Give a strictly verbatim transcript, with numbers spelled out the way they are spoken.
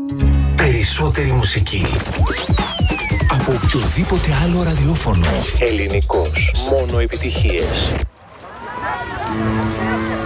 Περισσότερη μουσική από οποιοδήποτε άλλο ραδιόφωνο. Ελληνικός. Μόνο επιτυχίες.